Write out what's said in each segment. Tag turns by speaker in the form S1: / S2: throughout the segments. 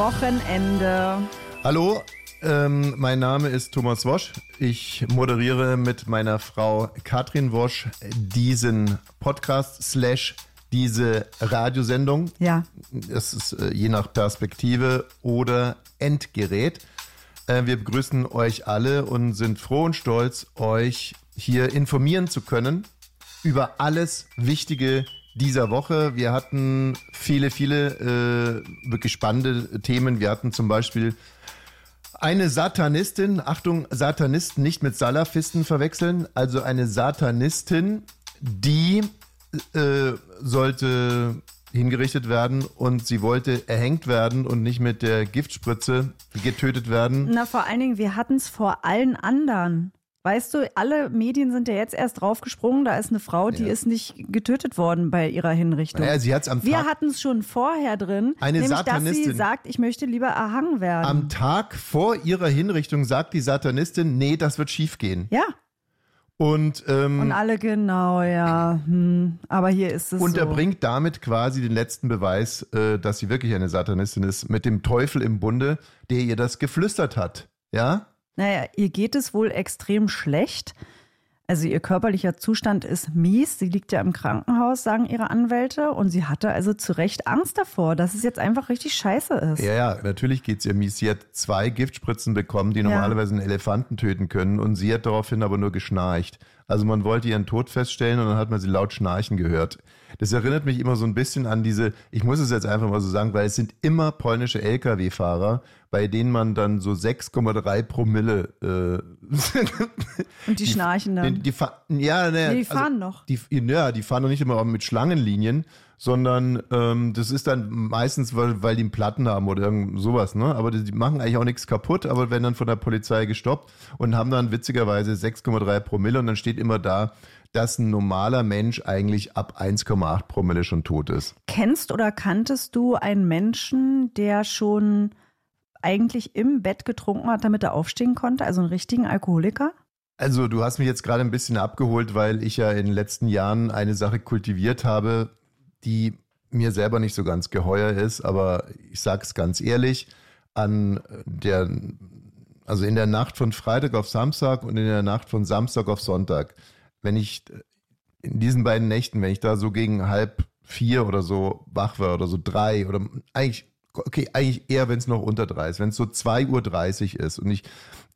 S1: Wochenende.
S2: Hallo, mein Name ist Thomas Wosch. Ich moderiere mit meiner Frau Katrin Wosch diesen Podcast / diese Radiosendung.
S1: Ja.
S2: Das ist je nach Perspektive oder Endgerät. Wir begrüßen euch alle und sind froh und stolz, euch hier informieren zu können über alles Wichtige dieser Woche. Wir hatten viele wirklich spannende Themen. Wir hatten zum Beispiel eine Satanistin, Achtung, Satanisten nicht mit Salafisten verwechseln, also eine Satanistin, die sollte hingerichtet werden und sie wollte erhängt werden und nicht mit der Giftspritze getötet werden.
S1: Na, vor allen Dingen, wir hatten es vor allen anderen. Weißt du, alle Medien sind ja jetzt erst draufgesprungen, da ist eine Frau, die ist nicht getötet worden bei ihrer Hinrichtung.
S2: Naja, sie hat's am
S1: Wir
S2: Tag,
S1: hatten es schon vorher drin,
S2: eine
S1: nämlich
S2: Satanistin,
S1: dass sie sagt, ich möchte lieber erhangen werden.
S2: am Tag vor ihrer Hinrichtung sagt die Satanistin, nee, das wird schief gehen.
S1: Ja.
S2: Und
S1: alle genau, ja. Aber hier ist es
S2: unterbringt damit quasi den letzten Beweis, dass sie wirklich eine Satanistin ist, mit dem Teufel im Bunde, der ihr das geflüstert hat. Ja?
S1: Naja, ihr geht es wohl extrem schlecht. Also ihr körperlicher Zustand ist mies. Sie liegt ja im Krankenhaus, sagen ihre Anwälte. Und sie hatte also zu Recht Angst davor, dass es jetzt einfach richtig scheiße ist.
S2: Ja, natürlich geht's ihr mies. Sie hat 2 Giftspritzen bekommen, die normalerweise einen Elefanten töten können. Und sie hat daraufhin aber nur geschnarcht. Also man wollte ihren Tod feststellen und dann hat man sie laut schnarchen gehört. Das erinnert mich immer so ein bisschen an diese, ich muss es jetzt einfach mal so sagen, weil es sind immer polnische Lkw-Fahrer, bei denen man dann so 6,3 Promille
S1: und die schnarchen dann.
S2: Die fahren noch. Die fahren noch nicht immer mit Schlangenlinien, sondern das ist dann meistens, weil die einen Platten haben oder irgend sowas, ne? Aber die machen eigentlich auch nichts kaputt, aber werden dann von der Polizei gestoppt und haben dann witzigerweise 6,3 Promille und dann steht immer da, dass ein normaler Mensch eigentlich ab 1,8 Promille schon tot ist.
S1: Kennst oder kanntest du einen Menschen, der schon eigentlich im Bett getrunken hat, damit er aufstehen konnte? Also einen richtigen Alkoholiker?
S2: Also du hast mich jetzt gerade ein bisschen abgeholt, weil ich ja in den letzten Jahren eine Sache kultiviert habe, die mir selber nicht so ganz geheuer ist, aber ich sage es ganz ehrlich, also in der Nacht von Freitag auf Samstag und in der Nacht von Samstag auf Sonntag, wenn ich in diesen beiden Nächten, wenn ich da so gegen 3:30 oder so wach war oder so 3 oder eigentlich eher, wenn es noch unter 3 ist, wenn es so 2:30 Uhr ist und ich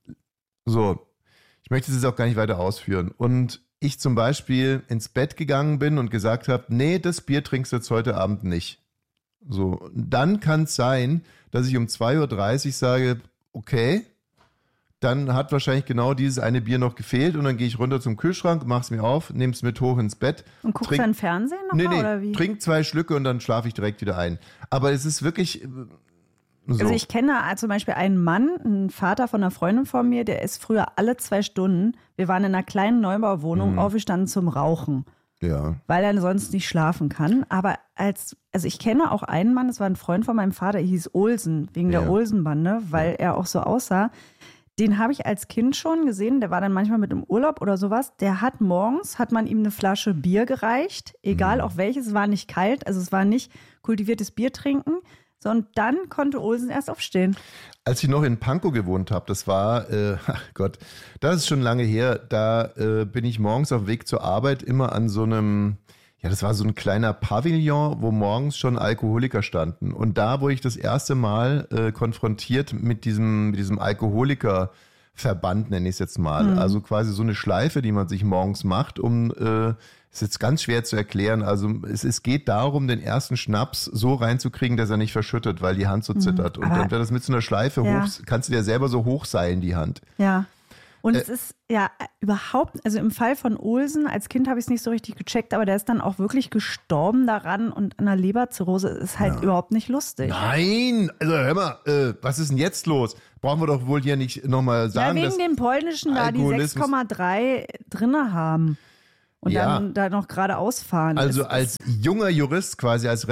S2: möchte es jetzt auch gar nicht weiter ausführen und ich zum Beispiel ins Bett gegangen bin und gesagt habe, nee, das Bier trinkst du jetzt heute Abend nicht. So, dann kann es sein, dass ich um 2:30 Uhr sage, okay, dann hat wahrscheinlich genau dieses eine Bier noch gefehlt und dann gehe ich runter zum Kühlschrank, mach's mir auf, nehm's mit hoch ins Bett.
S1: Und guckst dann Fernsehen nochmal oder wie?
S2: Trink 2 Schlücke und dann schlafe ich direkt wieder ein. Aber es ist wirklich so.
S1: Also ich kenne zum Beispiel einen Mann, einen Vater von einer Freundin von mir, der ist früher alle 2 Stunden, wir waren in einer kleinen Neubauwohnung, aufgestanden zum Rauchen.
S2: Ja.
S1: Weil er sonst nicht schlafen kann. Aber also ich kenne auch einen Mann, das war ein Freund von meinem Vater, er hieß Olsen, wegen der Olsen-Bande, weil er auch so aussah. Den habe ich als Kind schon gesehen, der war dann manchmal mit im Urlaub oder sowas. Der hat morgens, hat man ihm eine Flasche Bier gereicht, egal auch welches, es war nicht kalt, also es war nicht kultiviertes Bier trinken, sondern dann konnte Olsen erst aufstehen.
S2: Als ich noch in Pankow gewohnt habe, das war, das ist schon lange her, da bin ich morgens auf dem Weg zur Arbeit immer an so einem, das war so ein kleiner Pavillon, wo morgens schon Alkoholiker standen. Und da wurde ich das erste Mal konfrontiert mit diesem Alkoholikerverband, nenne ich es jetzt mal. Also quasi so eine Schleife, die man sich morgens macht, ist jetzt ganz schwer zu erklären. Also es geht darum, den ersten Schnaps so reinzukriegen, dass er nicht verschüttet, weil die Hand so zittert. Und dann wird das mit so einer Schleife kannst du dir selber so hochseilen, die Hand.
S1: Ja. Und es ist überhaupt, also im Fall von Olsen, als Kind habe ich es nicht so richtig gecheckt, aber der ist dann auch wirklich gestorben daran und an einer Leberzirrhose ist halt überhaupt nicht lustig.
S2: Nein, also hör mal, was ist denn jetzt los? Brauchen wir doch wohl hier nicht nochmal sagen,
S1: wegen dem Polnischen da die 6,3 drinne haben. Und dann da noch geradeaus fahren.
S2: Also als junger Jurist, quasi als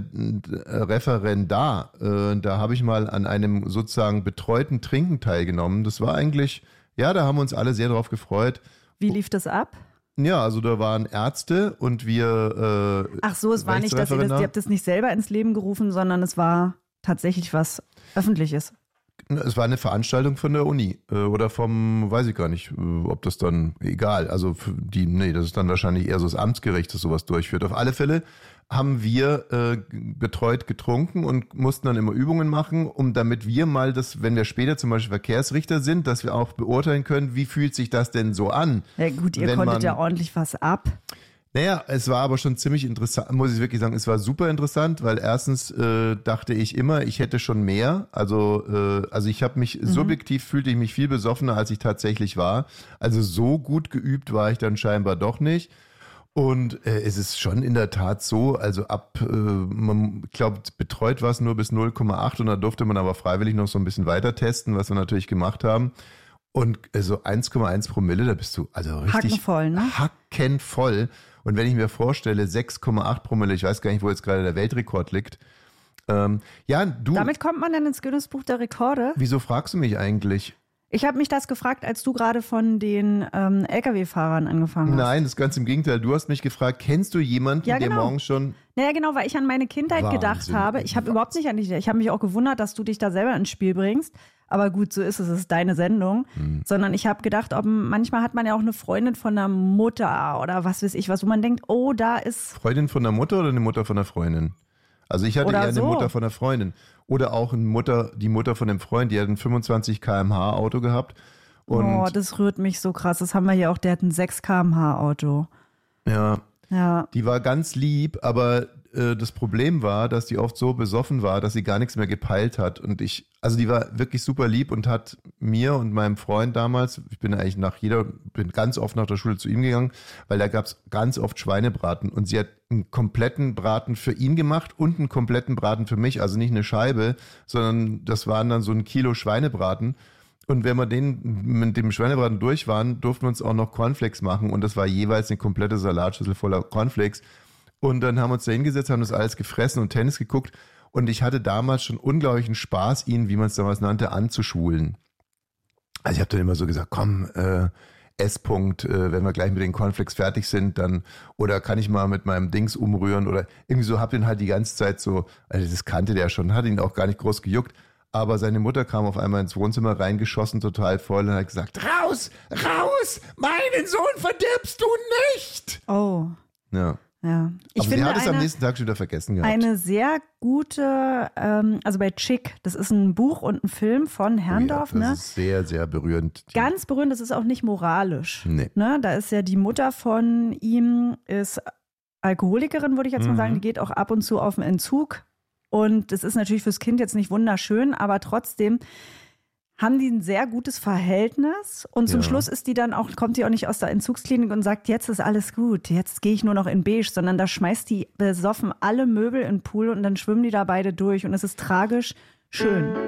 S2: Referendar, da habe ich mal an einem sozusagen betreuten Trinken teilgenommen. Das war eigentlich, da haben wir uns alle sehr drauf gefreut.
S1: Wie lief das ab?
S2: Ja, also da waren Ärzte und wir
S1: Ach so, es war nicht, dass ihr habt das nicht selber ins Leben gerufen, sondern es war tatsächlich was Öffentliches.
S2: Es war eine Veranstaltung von der Uni oder vom, weiß ich gar nicht, ob das dann, egal, also das ist dann wahrscheinlich eher so das Amtsgericht, das sowas durchführt. Auf alle Fälle haben wir betreut getrunken und mussten dann immer Übungen machen, damit wir mal das, wenn wir später zum Beispiel Verkehrsrichter sind, dass wir auch beurteilen können, wie fühlt sich das denn so an.
S1: Ja gut, ihr konntet ja ordentlich was ab.
S2: Naja, es war aber schon ziemlich interessant, muss ich wirklich sagen, es war super interessant, weil erstens dachte ich immer, ich hätte schon mehr, also ich habe mich, subjektiv fühlte ich mich viel besoffener, als ich tatsächlich war, also so gut geübt war ich dann scheinbar doch nicht und es ist schon in der Tat so, also man glaubt, betreut war es nur bis 0,8 und da durfte man aber freiwillig noch so ein bisschen weiter testen, was wir natürlich gemacht haben. Und so 1,1 Promille, da bist du also richtig
S1: hackenvoll, ne?
S2: Hackenvoll. Und wenn ich mir vorstelle, 6,8 Promille, ich weiß gar nicht, wo jetzt gerade der Weltrekord liegt.
S1: Damit kommt man dann ins Guinness-Buch der Rekorde.
S2: Wieso fragst du mich eigentlich?
S1: Ich habe mich das gefragt, als du gerade von den LKW-Fahrern angefangen hast.
S2: Nein, das ist ganz im Gegenteil. Du hast mich gefragt, kennst du jemanden, der morgens schon...
S1: Naja, genau, weil ich an meine Kindheit gedacht habe. Ich habe überhaupt nicht an dich. Ich habe mich auch gewundert, dass du dich da selber ins Spiel bringst. Aber gut, so ist es. Es ist deine Sendung. Sondern ich habe gedacht, manchmal hat man ja auch eine Freundin von der Mutter oder was weiß ich was, wo man denkt, oh, da ist...
S2: Freundin von der Mutter oder eine Mutter von der Freundin? Also ich hatte eher eine Mutter von der Freundin. Oder auch die Mutter von dem Freund, die hat ein 25 km/h Auto gehabt. Und
S1: das rührt mich so krass. Das haben wir hier auch, der hat ein 6 km/h Auto.
S2: Ja, die war ganz lieb, aber das Problem war, dass die oft so besoffen war, dass sie gar nichts mehr gepeilt hat. Und also die war wirklich super lieb und hat mir und meinem Freund damals, ich bin eigentlich bin ganz oft nach der Schule zu ihm gegangen, weil da gab es ganz oft Schweinebraten und sie hat einen kompletten Braten für ihn gemacht und einen kompletten Braten für mich, also nicht eine Scheibe, sondern das waren dann so 1 Kilo Schweinebraten. Und wenn wir mit dem Schweinebraten durch waren, durften wir uns auch noch Cornflakes machen und das war jeweils eine komplette Salatschüssel voller Cornflakes. Und dann haben wir uns da hingesetzt, haben das alles gefressen und Tennis geguckt und ich hatte damals schon unglaublichen Spaß, ihn, wie man es damals nannte, anzuschwulen. Also ich habe dann immer so gesagt, komm, S-Punkt, wenn wir gleich mit den Cornflakes fertig sind, dann, oder kann ich mal mit meinem Dings umrühren oder irgendwie so, hab den halt die ganze Zeit so, also das kannte der schon, hat ihn auch gar nicht groß gejuckt. Aber seine Mutter kam auf einmal ins Wohnzimmer reingeschossen, total voll und hat gesagt, raus, meinen Sohn verdirbst du nicht.
S1: Oh.
S2: Ja.
S1: Ja.
S2: Aber sie hat es am nächsten Tag schon wieder vergessen gehabt.
S1: Eine sehr gute, also bei Chick, das ist ein Buch und ein Film von Herrndorf.
S2: Das ist sehr, sehr berührend.
S1: Ganz berührend, das ist auch nicht moralisch.
S2: Nee.
S1: Ne? Da ist ja die Mutter von ihm, ist Alkoholikerin, würde ich jetzt mal sagen, die geht auch ab und zu auf den Entzug. Und das ist natürlich fürs Kind jetzt nicht wunderschön, aber trotzdem haben die ein sehr gutes Verhältnis und zum Schluss kommt die auch nicht aus der Entzugsklinik und sagt, jetzt ist alles gut, jetzt gehe ich nur noch in beige, sondern da schmeißt die besoffen alle Möbel in den Pool und dann schwimmen die da beide durch und es ist tragisch schön.